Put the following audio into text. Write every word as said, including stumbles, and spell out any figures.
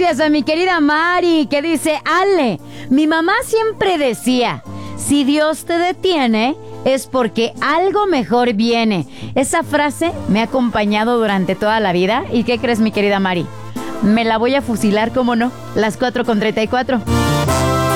Gracias a mi querida Mari, que dice: Ale, mi mamá siempre decía, si Dios te detiene, es porque algo mejor viene. Esa frase me ha acompañado durante toda la vida. ¿Y qué crees, mi querida Mari? Me la voy a fusilar, ¿cómo no? Las cuatro con treinta y cuatro.